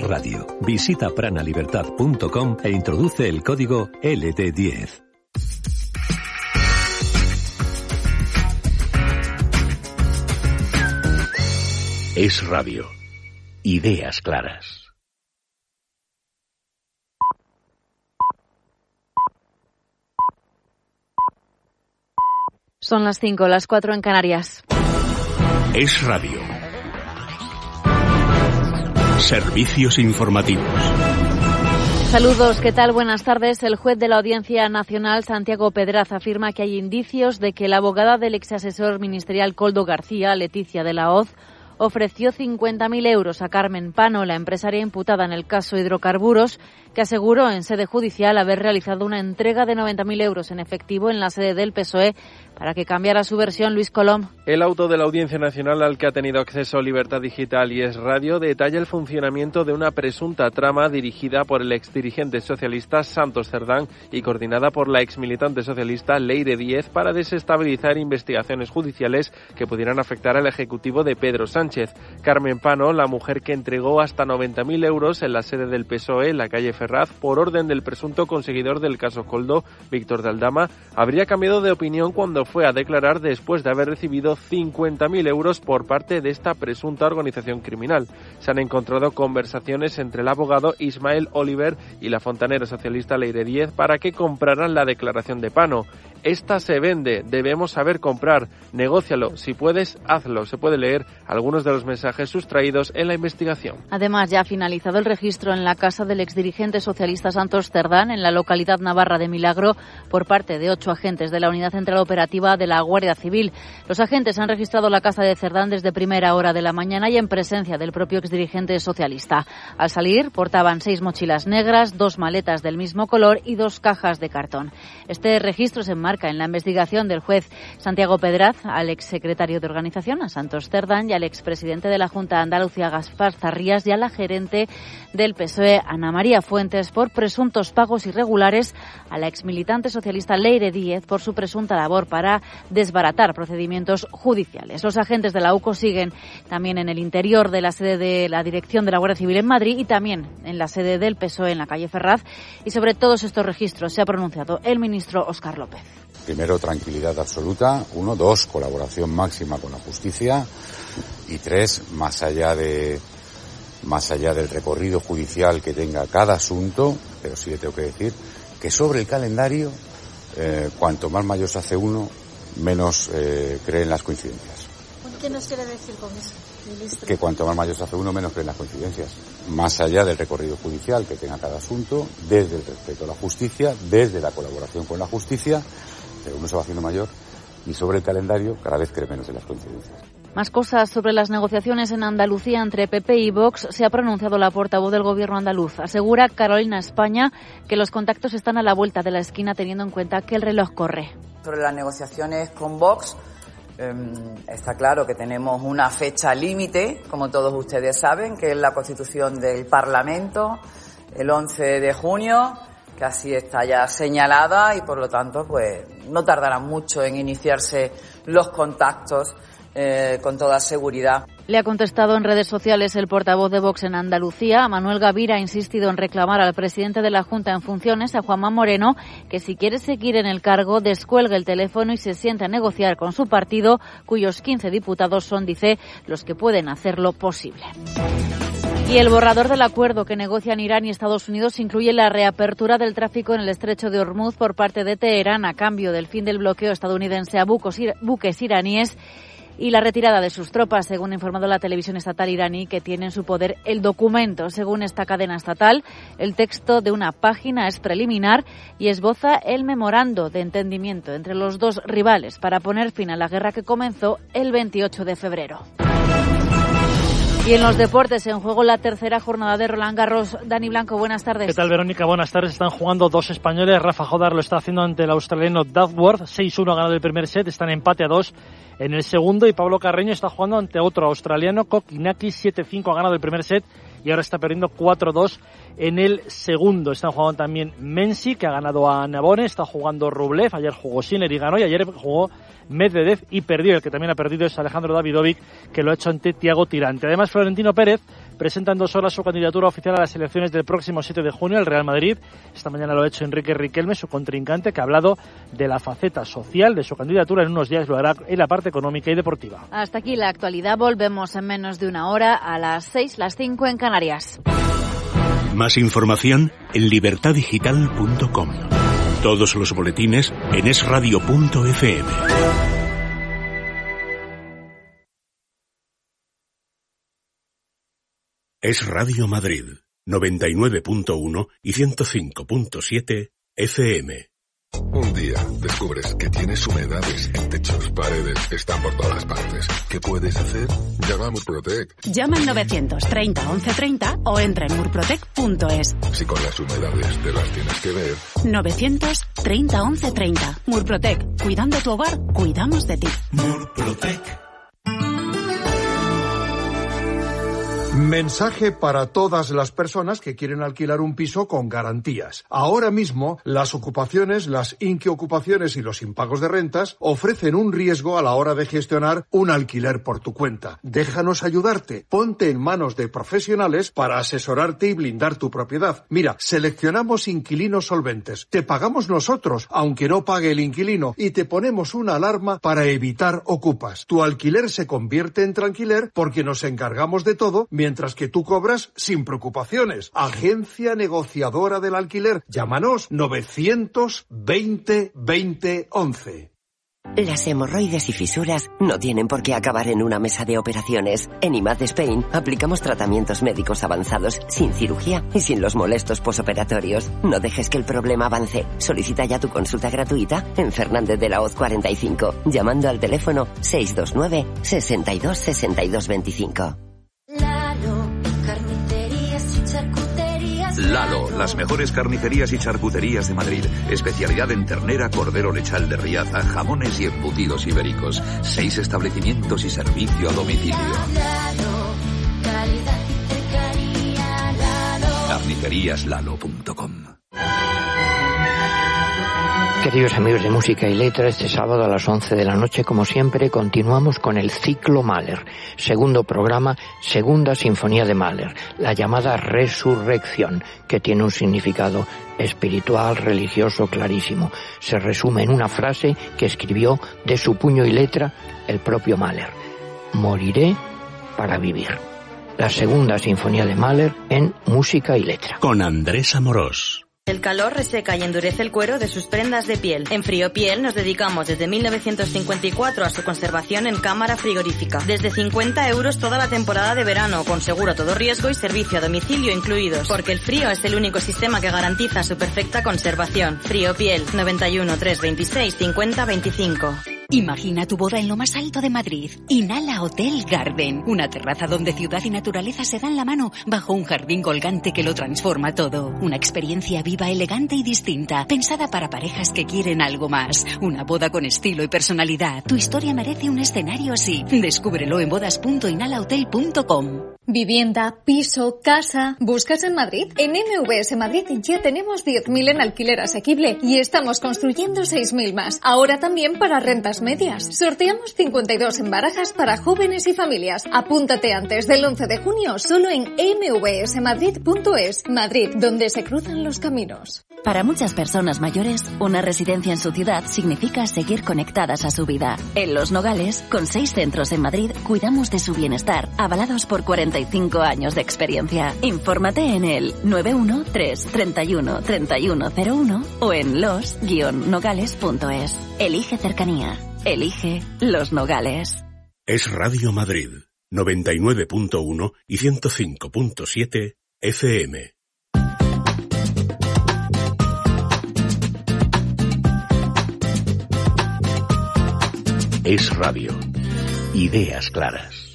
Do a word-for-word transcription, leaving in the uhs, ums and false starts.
Radio. Visita pranalibertad punto com e introduce el código L D diez. Es Radio. Ideas claras. Son las cinco, las cuatro en Canarias. Es Radio. Servicios informativos. Saludos, ¿qué tal? Buenas tardes. El juez de la Audiencia Nacional, Santiago Pedraz, afirma que hay indicios de que la abogada del exasesor ministerial Koldo García, Leticia de la Hoz, ofreció cincuenta mil euros a Carmen Pano, la empresaria imputada en el caso Hidrocarburos, que aseguró en sede judicial haber realizado una entrega de noventa mil euros en efectivo en la sede del P S O E para que cambiara su versión. Luis Colom. El auto de la Audiencia Nacional al que ha tenido acceso Libertad Digital y Es Radio detalla el funcionamiento de una presunta trama dirigida por el exdirigente socialista Santos Cerdán y coordinada por la exmilitante socialista Leire Díez para desestabilizar investigaciones judiciales que pudieran afectar al ejecutivo de Pedro Sánchez. Carmen Pano, la mujer que entregó hasta noventa mil euros en la sede del P S O E, en la calle Ferraz, por orden del presunto conseguidor del caso Koldo, Víctor de Aldama, habría cambiado de opinión cuando fue a declarar después de haber recibido cincuenta mil euros por parte de esta presunta organización criminal. Se han encontrado conversaciones entre el abogado Ismael Oliver y la fontanera socialista Leire Díez para que compraran la declaración de Pano. Esta se vende, debemos saber comprar, negócialo, si puedes, hazlo. Se puede leer algunos de los mensajes sustraídos en la investigación. Además, ya ha finalizado el registro en la casa del exdirigente socialista Santos Cerdán, en la localidad navarra de Milagro, por parte de ocho agentes de la Unidad Central Operativa de la Guardia Civil. Los agentes han registrado la casa de Cerdán desde primera hora de la mañana y en presencia del propio exdirigente socialista. Al salir, portaban seis mochilas negras, dos maletas del mismo color y dos cajas de cartón. Este registro se enmarca en la investigación del juez Santiago Pedraz al exsecretario de Organización, a Santos Cerdán, y al expresidente de la Junta de Andalucía, Gaspar Zarrías, y a la gerente del P S O E, Ana María Fuentes, por presuntos pagos irregulares a la exmilitante socialista Leire Díez por su presunta labor para desbaratar procedimientos judiciales. Los agentes de la U C O siguen también en el interior de la sede de la Dirección de la Guardia Civil en Madrid y también en la sede del P S O E en la calle Ferraz, y sobre todos estos registros se ha pronunciado el ministro Óscar López. Primero, tranquilidad absoluta. Uno, dos, colaboración máxima con la justicia. Y tres, más allá de más allá del recorrido judicial que tenga cada asunto, pero sí le tengo que decir que sobre el calendario, eh, cuanto más mayor se hace uno, menos eh, cree en las coincidencias. ¿Qué nos quiere decir con eso, ministro? Que cuanto más mayor se hace uno, menos cree en las coincidencias. Más allá del recorrido judicial que tenga cada asunto, desde el respeto a la justicia, desde la colaboración con la justicia, pero uno se va haciendo mayor y sobre el calendario cada vez cree menos en las coincidencias. Más cosas sobre las negociaciones en Andalucía entre P P y Vox. Se ha pronunciado la portavoz del Gobierno andaluz. Asegura Carolina España que los contactos están a la vuelta de la esquina, teniendo en cuenta que el reloj corre. Sobre las negociaciones con Vox, eh, está claro que tenemos una fecha límite, como todos ustedes saben, que es la constitución del Parlamento, el once de junio, que así está ya señalada y por lo tanto pues no tardará mucho en iniciarse los contactos eh, con toda seguridad. Le ha contestado en redes sociales el portavoz de Vox en Andalucía. Manuel Gavira ha insistido en reclamar al presidente de la Junta en funciones, a Juanma Moreno, que si quiere seguir en el cargo descuelgue el teléfono y se siente a negociar con su partido, cuyos quince diputados son, dice, los que pueden hacerlo posible. Y el borrador del acuerdo que negocian Irán y Estados Unidos incluye la reapertura del tráfico en el estrecho de Hormuz por parte de Teherán a cambio del fin del bloqueo estadounidense a buques iraníes y la retirada de sus tropas, según ha informado la televisión estatal iraní, que tiene en su poder el documento. Según esta cadena estatal, el texto de una página es preliminar y esboza el memorando de entendimiento entre los dos rivales para poner fin a la guerra que comenzó el veintiocho de febrero. Y en los deportes, en juego la tercera jornada de Roland Garros. Dani Blanco, buenas tardes. ¿Qué tal, Verónica? Buenas tardes. Están jugando dos españoles. Rafa Jodar lo está haciendo ante el australiano Duckworth. seis uno ha ganado el primer set. Están en empate a dos en el segundo. Y Pablo Carreño está jugando ante otro australiano, Kokinakis. siete cinco ha ganado el primer set y ahora está perdiendo cuatro dos en el segundo. Están jugando también Mensi, que ha ganado a Nabone. Está jugando Rublev. Ayer jugó Sinner y ganó. Y ayer jugó Medvedev y perdió. El que también ha perdido es Alejandro Davidovic, que lo ha hecho ante Thiago Tirante. Además, Florentino Pérez presenta en dos horas su candidatura oficial a las elecciones del próximo siete de junio, el Real Madrid. Esta mañana lo ha hecho Enrique Riquelme, su contrincante, que ha hablado de la faceta social de su candidatura. En unos días lo hará en la parte económica y deportiva. Hasta aquí la actualidad. Volvemos en menos de una hora a las seis, las cinco en Canarias. Más información en libertad digital punto com. Todos los boletines en es radio punto efe eme. Es Radio Madrid, noventa y nueve punto uno y ciento cinco punto siete efe eme. Un día descubres que tienes humedades en techos, paredes, están por todas partes. ¿Qué puedes hacer? Llama a Murprotec. Llama al novecientos treinta once treinta o entra en murprotec punto es. Si con las humedades te las tienes que ver. novecientos treinta once treinta. Murprotec. Cuidando tu hogar, cuidamos de ti. Murprotec. Mensaje para todas las personas que quieren alquilar un piso con garantías. Ahora mismo, las ocupaciones, las inquiocupaciones y los impagos de rentas ofrecen un riesgo a la hora de gestionar un alquiler por tu cuenta. Déjanos ayudarte. Ponte en manos de profesionales para asesorarte y blindar tu propiedad. Mira, seleccionamos inquilinos solventes. Te pagamos nosotros, aunque no pague el inquilino, y te ponemos una alarma para evitar ocupas. Tu alquiler se convierte en tranquiler porque nos encargamos de todo, mientras que tú cobras sin preocupaciones. Agencia negociadora del alquiler. Llámanos novecientos veinte veinte once. Las hemorroides y fisuras no tienen por qué acabar en una mesa de operaciones. En I M A D Spain aplicamos tratamientos médicos avanzados sin cirugía y sin los molestos posoperatorios. No dejes que el problema avance. Solicita ya tu consulta gratuita en Fernández de la Hoz cuarenta y cinco, llamando al teléfono seis dos nueve, sesenta y dos, sesenta y dos veinticinco. Lalo, las mejores carnicerías y charcuterías de Madrid. Especialidad en ternera, cordero lechal de Riaza, jamones y embutidos ibéricos. Seis establecimientos y servicio a domicilio. carnicerías lalo punto com. Queridos amigos de Música y Letra, este sábado a las once de la noche, como siempre, continuamos con el ciclo Mahler, segundo programa, segunda sinfonía de Mahler, la llamada Resurrección, que tiene un significado espiritual, religioso, clarísimo. Se resume en una frase que escribió de su puño y letra el propio Mahler: moriré para vivir. La segunda sinfonía de Mahler en Música y Letra. Con Andrés Amorós. El calor reseca y endurece el cuero de sus prendas de piel. En Friopiel nos dedicamos desde mil novecientos cincuenta y cuatro a su conservación en cámara frigorífica. Desde cincuenta euros toda la temporada de verano, con seguro a todo riesgo y servicio a domicilio incluidos. Porque el frío es el único sistema que garantiza su perfecta conservación. Friopiel, noventa y uno, trescientos veintiséis, cincuenta veinticinco. Imagina tu boda en lo más alto de Madrid. Inhala Hotel Garden, una terraza donde ciudad y naturaleza se dan la mano bajo un jardín colgante que lo transforma todo. Una experiencia viva, elegante y distinta, pensada para parejas que quieren algo más. Una boda con estilo y personalidad. Tu historia merece un escenario así. Descúbrelo en bodas punto inhala hotel punto com. Vivienda, piso, casa. ¿Buscas en Madrid? En M V S Madrid ya tenemos diez mil en alquiler asequible y estamos construyendo seis mil más. Ahora también para rentas medias. Sorteamos cincuenta y dos en barajas para jóvenes y familias. Apúntate antes del once de junio solo en eme ve ese madrid punto es. Madrid, donde se cruzan los caminos. Para muchas personas mayores, una residencia en su ciudad significa seguir conectadas a su vida. En Los Nogales, con seis centros en Madrid, cuidamos de su bienestar, avalados por cuarenta y cinco años de experiencia. Infórmate en el nueve uno tres, treinta y uno, treinta y uno cero uno o en los guion nogales punto es. Elige cercanía. Elige Los Nogales. Es Radio Madrid, noventa y nueve punto uno y ciento cinco punto siete efe eme. Es Radio. Ideas claras.